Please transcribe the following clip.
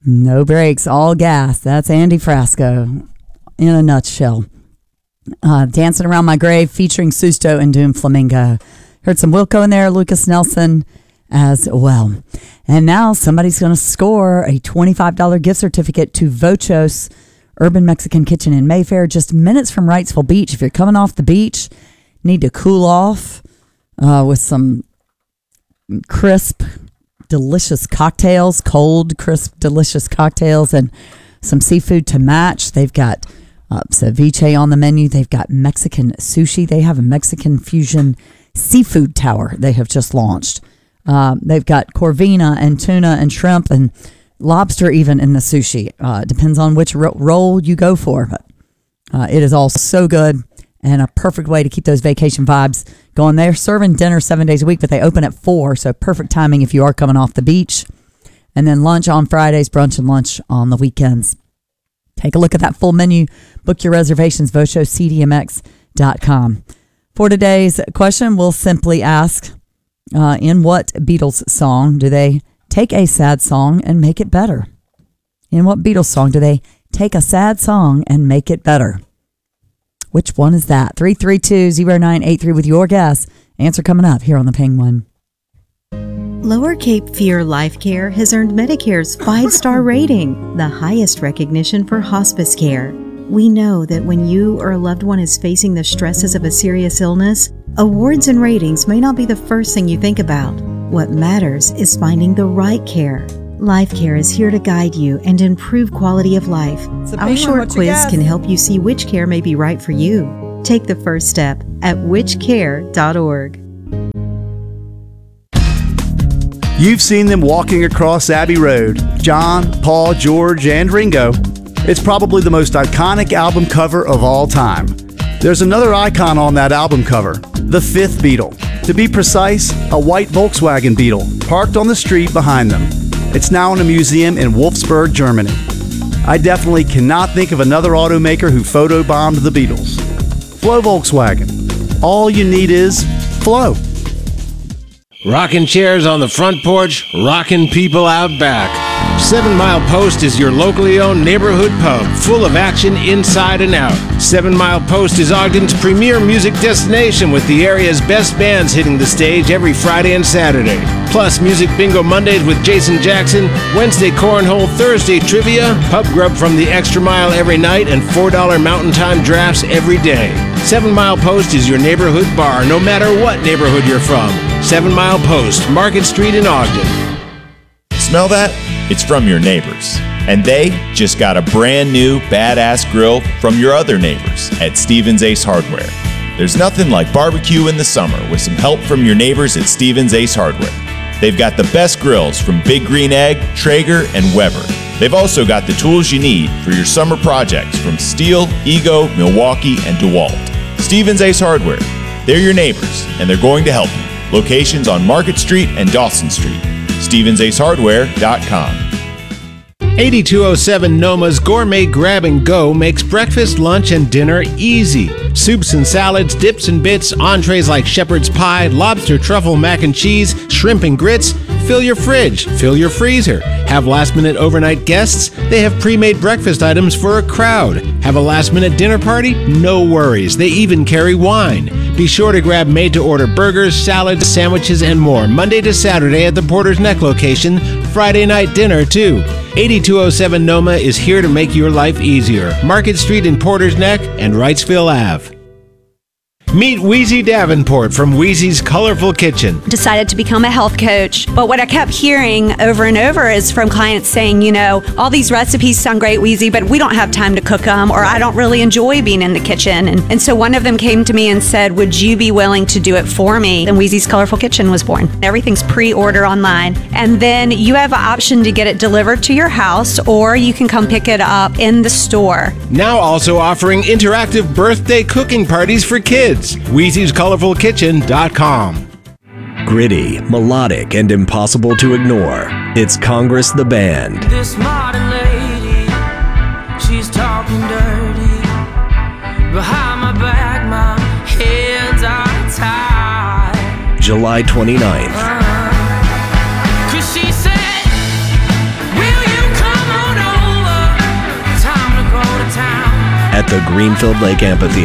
No brakes, all gas. That's Andy Frasco in a nutshell. Dancing Around My Grave featuring Susto and Doom Flamingo. Heard some Wilco in there, Lucas Nelson as well. And now somebody's going to score a $25 gift certificate to Vochos Urban Mexican Kitchen in Mayfair, just minutes from Wrightsville Beach. If you're coming off the beach, need to cool off with some crisp, delicious cocktails, cold, crisp, delicious cocktails, and some seafood to match. They've got ceviche on the menu. They've got Mexican sushi. They have a Mexican fusion seafood tower they have just launched. They've got corvina and tuna and shrimp and lobster even in the sushi. Depends on which roll you go for. But it is all so good and a perfect way to keep those vacation vibes going. They're serving dinner 7 days a week, but they open at 4, so perfect timing if you are coming off the beach. And then lunch on Fridays, brunch and lunch on the weekends. Take a look at that full menu. Book your reservations, VochosCDMX.com. For today's question, we'll simply ask, in what Beatles song do they take a sad song and make it better? In what Beatles song do they take a sad song and make it better? Which one is that? 332-0983 with your guess. Answer coming up here on the Penguin. Lower Cape Fear Life Care has earned Medicare's 5-star rating, the highest recognition for hospice care. We know that when you or a loved one is facing the stresses of a serious illness, awards and ratings may not be the first thing you think about. What matters is finding the right care. Life Care is here to guide you and improve quality of life. Our short quiz can help you see which care may be right for you. Take the first step at whichcare.org. You've seen them walking across Abbey Road. John, Paul, George, and Ringo. It's probably the most iconic album cover of all time. There's another icon on that album cover, the fifth Beatle. To be precise, a white Volkswagen Beetle parked on the street behind them. It's now in a museum in Wolfsburg, Germany. I definitely cannot think of another automaker who photobombed the Beatles. Flow Volkswagen. All you need is flow. Rocking chairs on the front porch, rocking people out back. 7 Mile Post is your locally owned neighborhood pub, full of action inside and out. 7 Mile Post is Ogden's premier music destination, with the area's best bands hitting the stage every Friday and Saturday. Plus, Music Bingo Mondays with Jason Jackson, Wednesday Cornhole, Thursday Trivia, pub grub from the Extra Mile every night, and $4 Mountain Time drafts every day. 7 Mile Post is your neighborhood bar, no matter what neighborhood you're from. 7 Mile Post, Market Street in Ogden. Smell that? It's from your neighbors. And they just got a brand new badass grill from your other neighbors at Stevens Ace Hardware. There's nothing like barbecue in the summer with some help from your neighbors at Stevens Ace Hardware. They've got the best grills from Big Green Egg, Traeger, and Weber. They've also got the tools you need for your summer projects from Stihl, Ego, Milwaukee, and DeWalt. Stevens Ace Hardware. They're your neighbors, and they're going to help you. Locations on Market Street and Dawson Street. StevensAceHardware.com. 8207 Noma's Gourmet Grab and Go makes breakfast, lunch, and dinner easy. Soups and salads, dips and bits, entrees like shepherd's pie, lobster truffle mac and cheese, shrimp and grits. Fill your fridge, fill your freezer. Have last-minute overnight guests? They have pre-made breakfast items for a crowd. Have a last-minute dinner party? No worries. They even carry wine. Be sure to grab made-to-order burgers, salads, sandwiches, and more Monday to Saturday at the Porter's Neck location. Friday night dinner, too. 8207 Noma is here to make your life easier. Market Street in Porter's Neck and Wrightsville Ave. Meet Wheezy Davenport from Wheezy's Colorful Kitchen. Decided to become a health coach, but what I kept hearing over and over is from clients saying, you know, all these recipes sound great, Wheezy, but we don't have time to cook them, or I don't really enjoy being in the kitchen. And so one of them came to me and said, would you be willing to do it for me? And Wheezy's Colorful Kitchen was born. Everything's pre-order online. And then you have an option to get it delivered to your house, or you can come pick it up in the store. Now also offering interactive birthday cooking parties for kids. Wheezy'sColorfulKitchen.com. Gritty, melodic, and impossible to ignore. It's Congress the Band. This modern lady, she's talking dirty. Behind my back, my hands are tied. July 29th. 'Cause she said, will you come at the Greenfield Lake Amphitheater.